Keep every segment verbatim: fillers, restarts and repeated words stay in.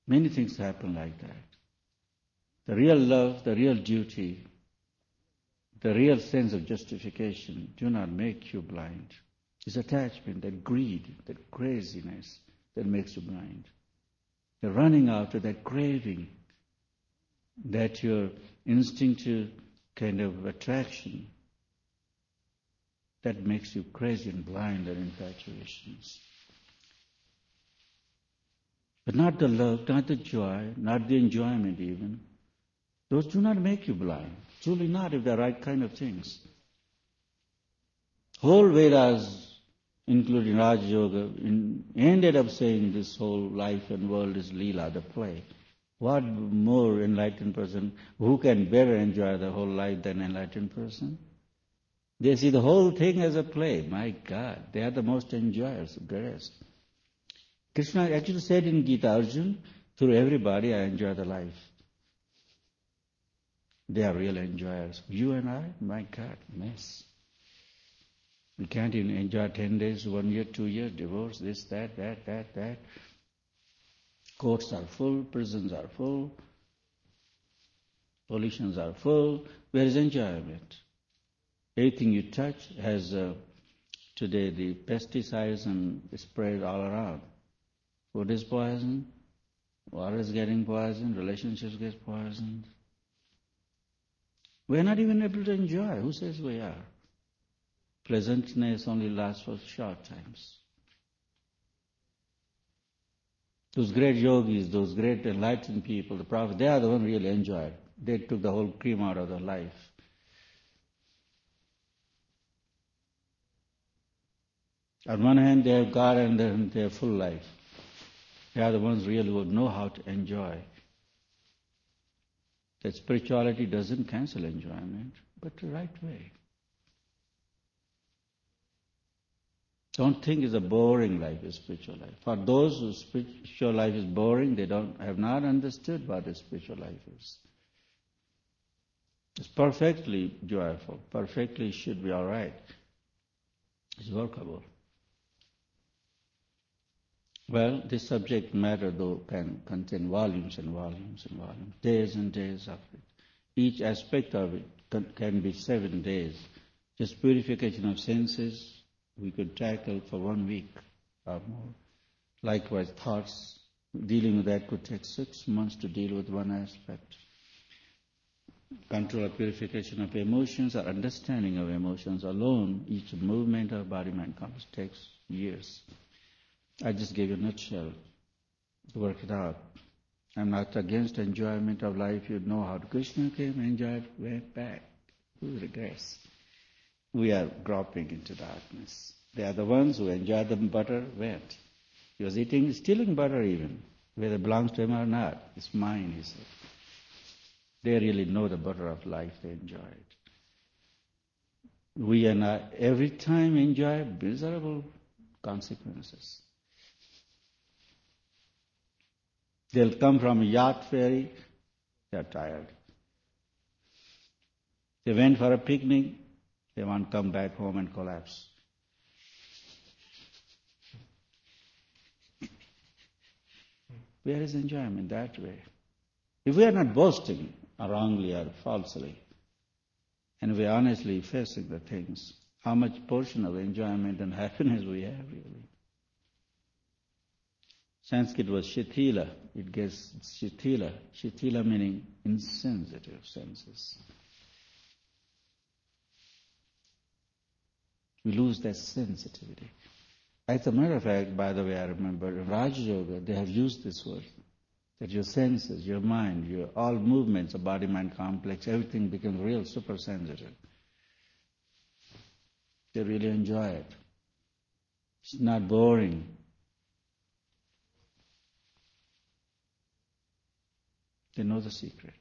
Many things happen like that. The real love, the real duty, the real sense of justification do not make you blind. It's attachment, that greed, that craziness that makes you blind. The running after that craving, that your instinctive kind of attraction, that makes you crazy and blind and infatuations. But not the love, not the joy, not the enjoyment even. Those do not make you blind. Truly not, if they're right kind of things. Whole Vedas, including Raj Yoga, in, ended up saying this whole life and world is Leela, the play. What more enlightened person, who can better enjoy the whole life than an enlightened person? They see the whole thing as a play. My God, they are the most enjoyers, greatest. Krishna actually said in Gita, Arjun, through everybody I enjoy the life. They are real enjoyers. You and I, my God, mess. We can't even enjoy ten days, one year, two years, divorce, this, that, that, that, that. Courts are full, prisons are full, pollutions are full. Where is enjoyment? Everything you touch has, uh, today, the pesticides and sprayed all around. Food is poisoned, water is getting poisoned, relationships get poisoned. We are not even able to enjoy. Who says we are? Pleasantness only lasts for short times. Those great yogis, those great enlightened people, the prophets, they are the ones who really enjoyed. They took the whole cream out of their life. On one hand, they have God, and then they have full life. They are the ones really who know how to enjoy. That spirituality doesn't cancel enjoyment, but the right way. Don't think it's a boring life, a spiritual life. For those whose spiritual life is boring, they don't have not understood what a spiritual life is. It's perfectly joyful, perfectly should be all right. It's workable. Well, this subject matter, though, can contain volumes and volumes and volumes, days and days of it. Each aspect of it can, can be seven days. Just purification of senses, we could tackle for one week or more. Likewise, thoughts, dealing with that could take six months to deal with one aspect. Control or purification of emotions or understanding of emotions alone, each movement of body-mind compass takes years. I just gave you a nutshell to work it out. I'm not against enjoyment of life. You know how Krishna came, enjoyed, went back. Who regrets? We are groping into darkness. They are the ones who enjoyed the butter, went. He was eating, stealing butter even, whether it belongs to him or not. It's mine, he said. They really know the butter of life. They enjoy it. We and I every time enjoy miserable consequences. They'll come from a yacht ferry, they're tired. They went for a picnic, they want to come back home and collapse. Where is enjoyment that way? If we are not boasting wrongly or falsely, and we are honestly facing the things, how much portion of enjoyment and happiness we have really? Sanskrit was shitila. It gets shitila. Shitila meaning insensitive senses. We lose that sensitivity. As a matter of fact, by the way, I remember in Raj Yoga, they have used this word, that your senses, your mind, your all movements of body-mind complex, everything becomes real super sensitive. They really enjoy it. It's not boring. They know the secret.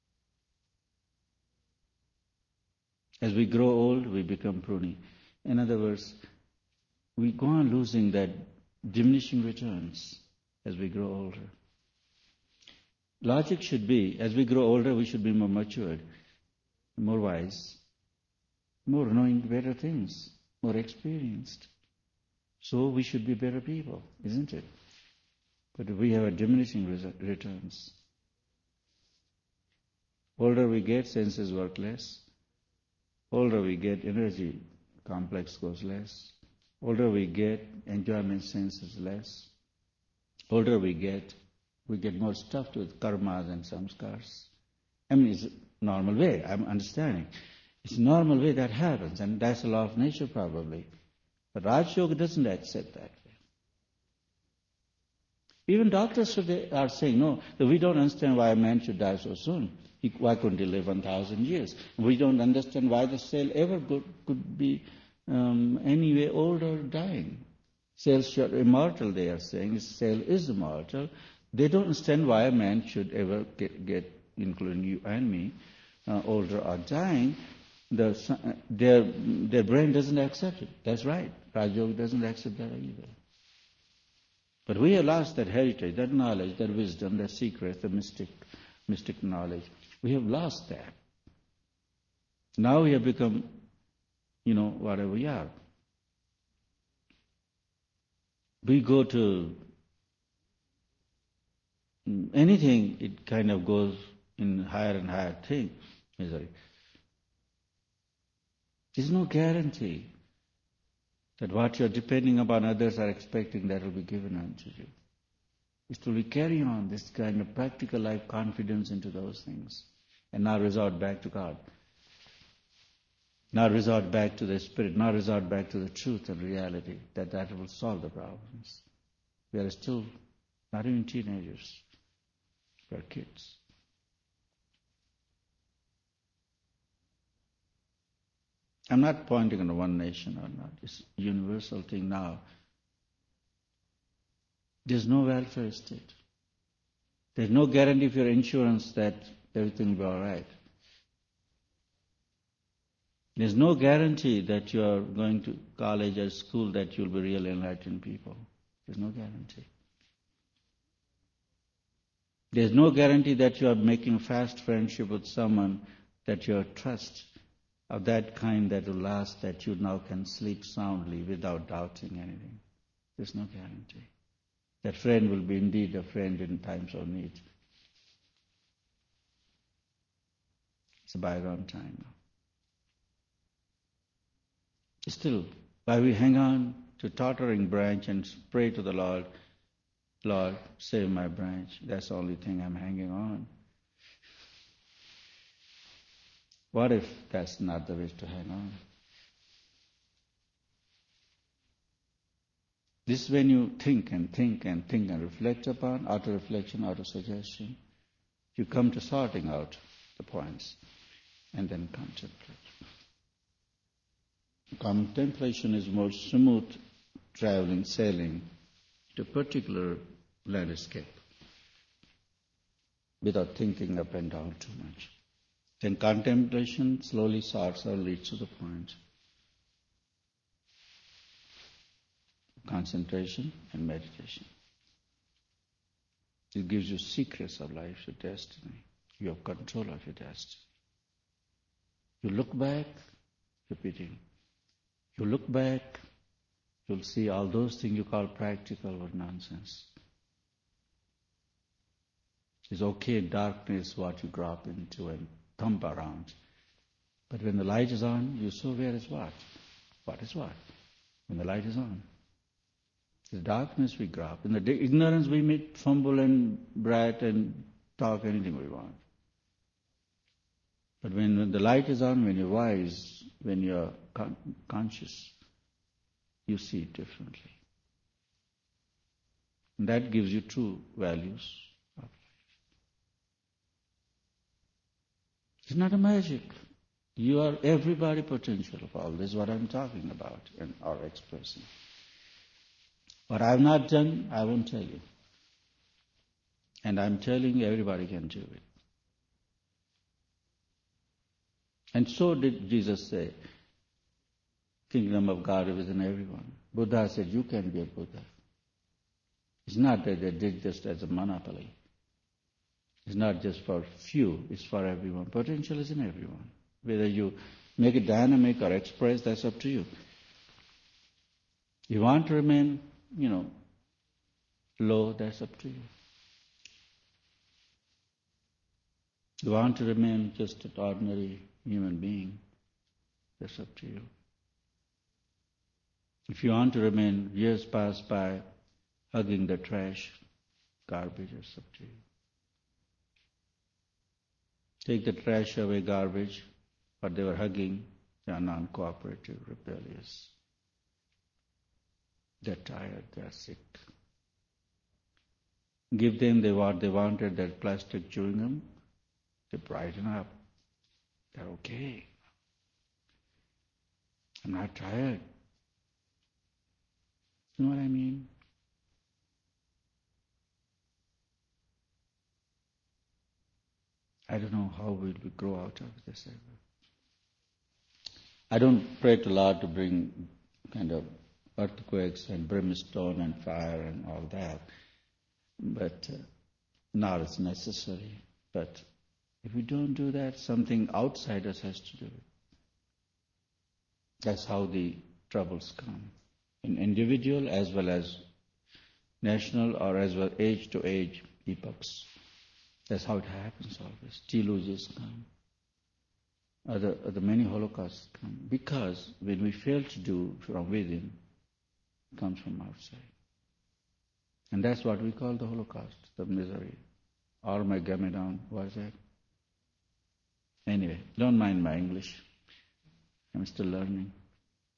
As we grow old, we become pruny. In other words, we go on losing that diminishing returns as we grow older. Logic should be, as we grow older, we should be more matured, more wise, more knowing better things, more experienced. So we should be better people, isn't it? But we have a diminishing res- returns. Older we get, senses work less. Older we get, energy complex goes less. Older we get, enjoyment sense is less. Older we get, we get more stuffed with karmas and samskars. I mean, it's a normal way, I'm understanding. It's a normal way that happens, and that's the law of nature probably. But Raj Yoga doesn't accept that way. Even doctors today are saying, no, we don't understand why a man should die so soon. He, why couldn't he live one thousand years? We don't understand why the cell ever could, could be um, anyway old or dying. Cells are immortal, they are saying. The cell is immortal. They don't understand why a man should ever get, get including you and me, uh, older or dying. The, their, their brain doesn't accept it. That's right. Raj Yoga doesn't accept that either. But we have lost that heritage, that knowledge, that wisdom, that secret, the mystic, mystic knowledge. We have lost that. Now we have become, you know, whatever we are. We go to anything, it kind of goes in higher and higher thing. Sorry. There's no guarantee that what you're depending upon others are expecting that will be given unto you. It's to carry on this kind of practical life confidence into those things and now resort back to God. Now resort back to the Spirit, now resort back to the truth and reality, that that will solve the problems. We are still not even teenagers. We are kids. I'm not pointing on one nation or not. It's a universal thing now. There's no welfare state. There's no guarantee for your insurance that everything will be all right. There's no guarantee that you are going to college or school that you'll be really enlightened people. There's no guarantee. There's no guarantee that you are making fast friendship with someone that you trust of that kind that will last, that you now can sleep soundly without doubting anything. There's no guarantee. That friend will be indeed a friend in times of need. It's a bygone time now. Still, while we hang on to tottering branch and pray to the Lord, Lord, save my branch. That's the only thing I'm hanging on. What if that's not the way to hang on? This is when you think and think and think and reflect upon, auto-reflection, auto-suggestion. You come to sorting out the points and then contemplate. Contemplation is more smooth traveling, sailing to a particular landscape without thinking up and down too much. Then contemplation slowly sorts or leads to the point. Concentration and meditation. It gives you secrets of life, your destiny. You have control of your destiny. You look back, repeating. You look back, you'll see all those things you call practical were nonsense. It's okay in darkness what you drop into and thump around. But when the light is on, you saw where is what? What is what? When the light is on. In the darkness we grab. In the ignorance we may fumble and brat and talk anything we want. But when, when the light is on, when you're wise, when you're con- conscious, you see it differently. And that gives you true values of life. It's not a magic. You are everybody potential of all. This is what I'm talking about and or expressing. What I've not done, I won't tell you. And I'm telling you, everybody can do it. And so did Jesus say, kingdom of God is within everyone. Buddha said, you can be a Buddha. It's not that they did just as a monopoly. It's not just for few, it's for everyone. Potential is in everyone. Whether you make it dynamic or express, that's up to you. You want to remain, you know, low, that's up to you. You want to remain just an ordinary human being, that's up to you. If you want to remain, years pass by, hugging the trash, garbage, it's up to you. Take the trash away, garbage, what they were hugging, they are non-cooperative, rebellious. They're tired, they're sick. Give them the, what they wanted, that plastic chewing gum, they brighten up. They're okay. I'm not tired. You know what I mean? I don't know how will we grow out of this ever. I don't pray to Lord to bring kind of earthquakes and brimstone and fire and all that, but uh, not as necessary. But if we don't do that, something outside us has to do it. That's how the troubles come, in individual as well as national, or as well age to age epochs. That's how it happens always. Delusions come. Other, other many holocausts come. Because when we fail to do from within, it comes from outside. And that's what we call the Holocaust, the misery. Armageddon, what is that? Anyway, don't mind my English. I'm still learning.